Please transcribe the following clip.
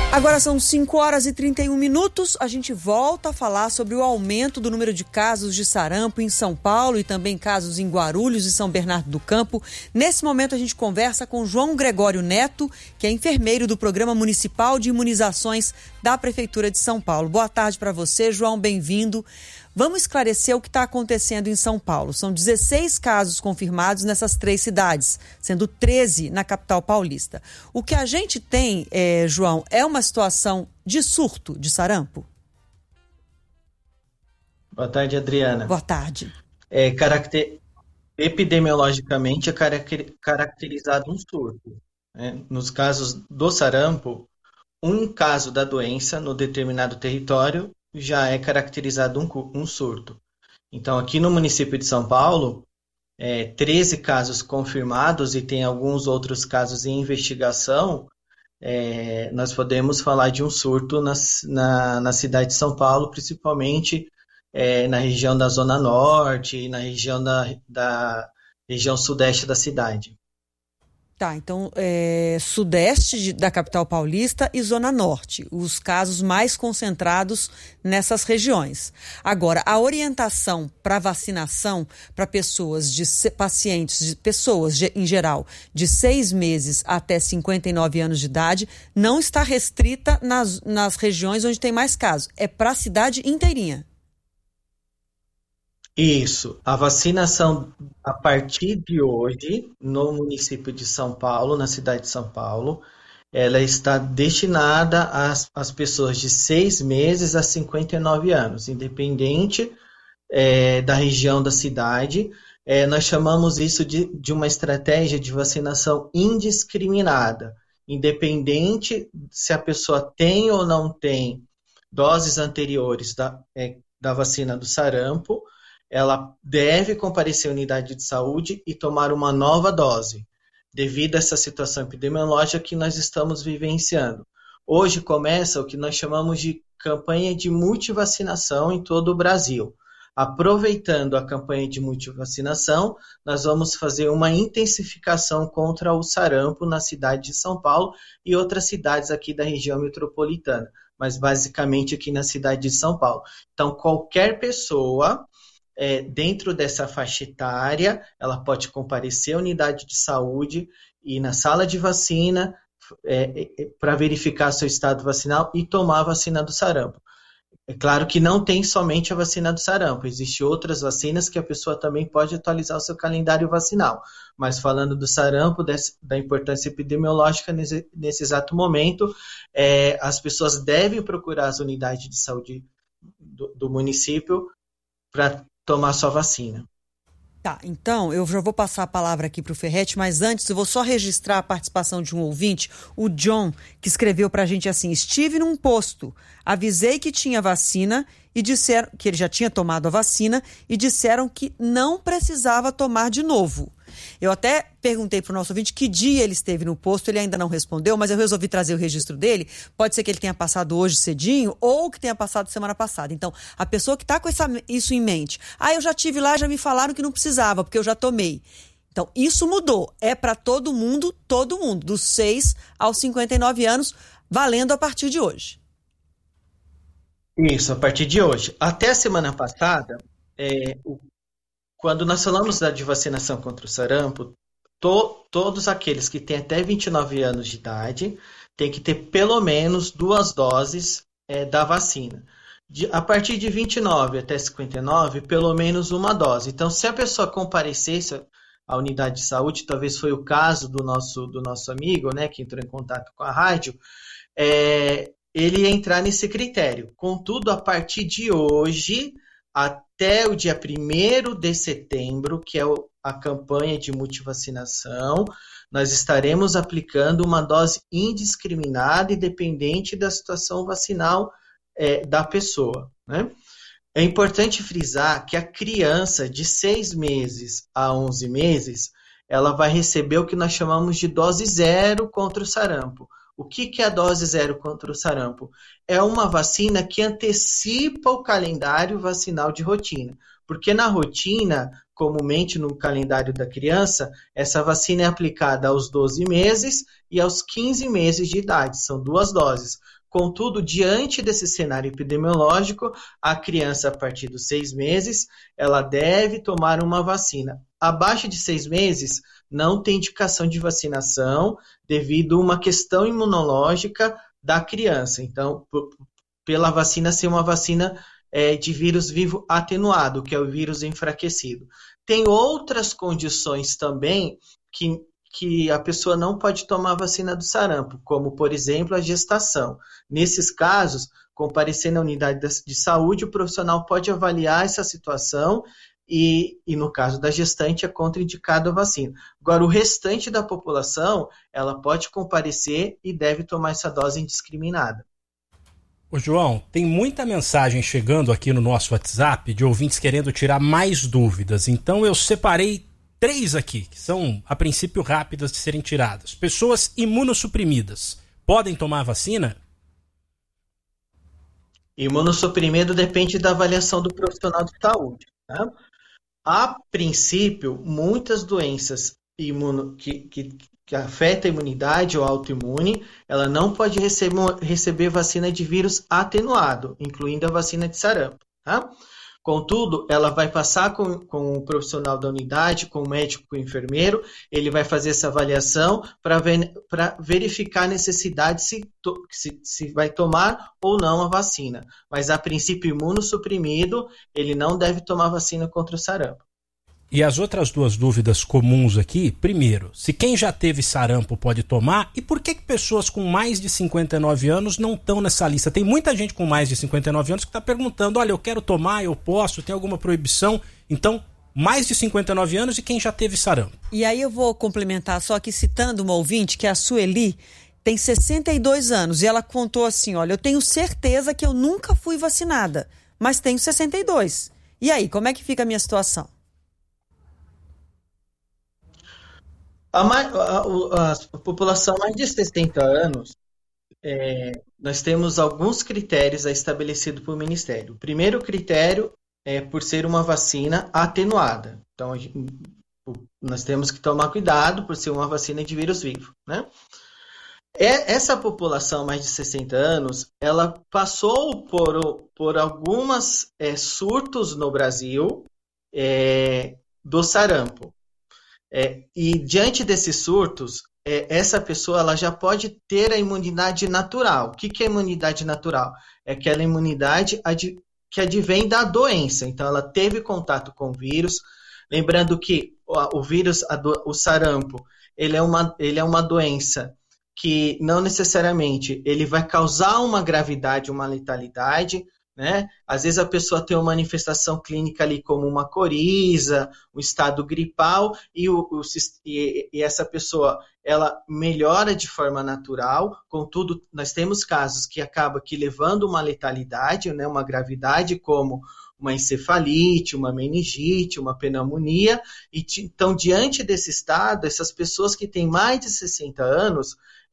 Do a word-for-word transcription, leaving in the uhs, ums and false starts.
Agora são cinco horas e trinta e um minutos, a gente volta a falar sobre o aumento do número de casos de sarampo em São Paulo e também casos em Guarulhos e São Bernardo do Campo. Nesse momento a gente conversa com João Gregório Neto, que é enfermeiro do Programa Municipal de Imunizações da Prefeitura de São Paulo. Boa tarde para você, João, bem-vindo. Vamos esclarecer o que está acontecendo em São Paulo. São dezesseis casos confirmados nessas três cidades, sendo treze na capital paulista. O que a gente tem, é, João, é uma situação de surto de sarampo? Boa tarde, Adriana. Boa tarde. É, caracter... Epidemiologicamente é caracter... caracterizado um surto. Né? Nos casos do sarampo, um caso da doença no determinado território já é caracterizado um, um surto. Então, aqui no município de São Paulo, é, treze casos confirmados e tem alguns outros casos em investigação, é, nós podemos falar de um surto na, na, na cidade de São Paulo, principalmente é, na região da Zona Norte e na região da, da região sudeste da cidade. Tá, então, é, sudeste de, da capital paulista e zona norte, os casos mais concentrados nessas regiões. Agora, a orientação para vacinação para pessoas, de pacientes, de pessoas de, em geral, de seis meses até cinquenta e nove anos de idade, não está restrita nas, nas regiões onde tem mais casos, é para a cidade inteirinha. Isso, a vacinação a partir de hoje, no município de São Paulo, na cidade de São Paulo, ela está destinada às, às pessoas de seis meses a cinquenta e nove anos, independente é, da região da cidade. É, nós chamamos isso de, de uma estratégia de vacinação indiscriminada, independente se a pessoa tem ou não tem doses anteriores da, é, da vacina do sarampo, ela deve comparecer à unidade de saúde e tomar uma nova dose, devido a essa situação epidemiológica que nós estamos vivenciando. Hoje começa o que nós chamamos de campanha de multivacinação em todo o Brasil. Aproveitando a campanha de multivacinação, nós vamos fazer uma intensificação contra o sarampo na cidade de São Paulo e outras cidades aqui da região metropolitana, mas basicamente aqui na cidade de São Paulo. Então, qualquer pessoa É, dentro dessa faixa etária, ela pode comparecer à unidade de saúde e na sala de vacina é, é, para verificar seu estado vacinal e tomar a vacina do sarampo. É claro que não tem somente a vacina do sarampo, existem outras vacinas que a pessoa também pode atualizar o seu calendário vacinal. Mas falando do sarampo, desse, da importância epidemiológica nesse, nesse exato momento, é, as pessoas devem procurar as unidades de saúde do, do município para tomar sua vacina. Tá, então eu já vou passar a palavra aqui para o Ferretti, mas antes eu vou só registrar a participação de um ouvinte, o John, que escreveu para a gente assim: estive num posto, avisei que tinha vacina e disseram que ele já tinha tomado a vacina e disseram que não precisava tomar de novo. Eu até perguntei para o nosso ouvinte que dia ele esteve no posto, ele ainda não respondeu, mas eu resolvi trazer o registro dele. Pode ser que ele tenha passado hoje cedinho ou que tenha passado semana passada. Então, a pessoa que está com essa, isso em mente, ah, eu já tive lá, já me falaram que não precisava, porque eu já tomei. Então, isso mudou. É para todo mundo, todo mundo, dos seis aos cinquenta e nove anos, valendo a partir de hoje. Isso, a partir de hoje. Até a semana passada, é, o Quando nós falamos da, de vacinação contra o sarampo, to, todos aqueles que têm até vinte e nove anos de idade têm que ter pelo menos duas doses é, da vacina. De, a partir de vinte e nove até cinquenta e nove, pelo menos uma dose. Então, se a pessoa comparecesse à unidade de saúde, talvez foi o caso do nosso, do nosso amigo, né, que entrou em contato com a rádio, é, ele ia entrar nesse critério. Contudo, a partir de hoje, até o dia primeiro de setembro, que é a campanha de multivacinação, nós estaremos aplicando uma dose indiscriminada e dependente da situação vacinal é, da pessoa, né? É importante frisar que a criança de seis meses a onze meses, ela vai receber o que nós chamamos de dose zero contra o sarampo. O que, que é a dose zero contra o sarampo? É uma vacina que antecipa o calendário vacinal de rotina. Porque na rotina, comumente no calendário da criança, essa vacina é aplicada aos doze meses e aos quinze meses de idade. São duas doses. Contudo, diante desse cenário epidemiológico, a criança, a partir dos seis meses, ela deve tomar uma vacina. Abaixo de seis meses, não tem indicação de vacinação devido a uma questão imunológica da criança. Então, pela vacina ser uma vacina é, de vírus vivo atenuado, que é o vírus enfraquecido. Tem outras condições também que, que a pessoa não pode tomar a vacina do sarampo, como, por exemplo, a gestação. Nesses casos, comparecer na unidade de saúde, o profissional pode avaliar essa situação e, e no caso da gestante, é contraindicado a vacina. Agora, o restante da população, ela pode comparecer e deve tomar essa dose indiscriminada. Ô João, tem muita mensagem chegando aqui no nosso WhatsApp de ouvintes querendo tirar mais dúvidas. Então eu separei três aqui, que são, a princípio, rápidas de serem tiradas. Pessoas imunossuprimidas podem tomar vacina? Imunossuprimido depende da avaliação do profissional de saúde. Tá? A princípio, muitas doenças imuno, que, que, que afetam a imunidade ou autoimune, ela não pode receber, receber vacina de vírus atenuado, incluindo a vacina de sarampo. Tá? Contudo, ela vai passar com, com o profissional da unidade, com o médico, com o enfermeiro, ele vai fazer essa avaliação para ver, verificar a necessidade se, to, se, se vai tomar ou não a vacina. Mas, a princípio, imunossuprimido, ele não deve tomar vacina contra o sarampo. E as outras duas dúvidas comuns aqui, primeiro, se quem já teve sarampo pode tomar, e por que que pessoas com mais de cinquenta e nove anos não estão nessa lista? Tem muita gente com mais de cinquenta e nove anos que está perguntando, olha, eu quero tomar, eu posso, tem alguma proibição? Então, mais de cinquenta e nove anos e quem já teve sarampo. E aí eu vou complementar só aqui citando uma ouvinte, que é a Sueli, tem sessenta e dois anos, e ela contou assim, olha, eu tenho certeza que eu nunca fui vacinada, mas tenho sessenta e dois. E aí, como é que fica a minha situação? A, a, a, a população mais de sessenta anos, é, nós temos alguns critérios estabelecidos pelo Ministério. O primeiro critério é por ser uma vacina atenuada. Então, nós temos que tomar cuidado por ser uma vacina de vírus vivo, né? Essa população mais de sessenta anos, ela passou por, por algumas é, surtos no Brasil é, do sarampo. É, e diante desses surtos, é, essa pessoa ela já pode ter a imunidade natural. O que, que é imunidade natural? É aquela imunidade ad, que advém da doença. Então, ela teve contato com o vírus. Lembrando que o, o vírus, a do, o sarampo, ele é, uma, ele é uma doença que não necessariamente ele vai causar uma gravidade, uma letalidade, né? Às vezes a pessoa tem uma manifestação clínica ali como uma coriza, um estado gripal, e, o, o, e, e essa pessoa ela melhora de forma natural. Contudo, nós temos casos que acabam que levando uma letalidade, né? Uma gravidade, como uma encefalite, uma meningite, uma pneumonia. E, então, diante desse estado, essas pessoas que têm mais de sessenta anos,